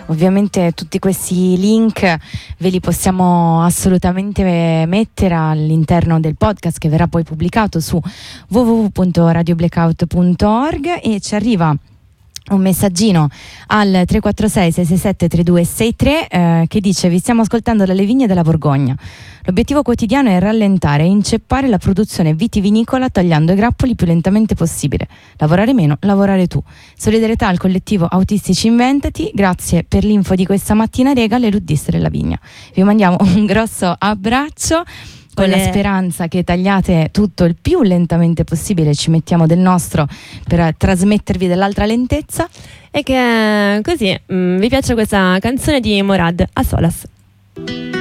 Ovviamente tutti questi link ve li possiamo assolutamente mettere all'interno del podcast che verrà poi pubblicato su www.radioblackout.org. E ci arriva un messaggino al 346 667 3263 che dice: vi stiamo ascoltando dalle vigne della Borgogna. L'obiettivo quotidiano è rallentare e inceppare la produzione vitivinicola tagliando i grappoli più lentamente possibile. Lavorare meno, lavorare tu. Solidarietà al collettivo Autistici Inventati. Grazie per l'info di questa mattina, Rega, le luddiste della vigna. Vi mandiamo un grosso abbraccio con la speranza che tagliate tutto il più lentamente possibile. Ci mettiamo del nostro per trasmettervi dell'altra lentezza, e che così vi piace questa canzone di Morad, A Solas.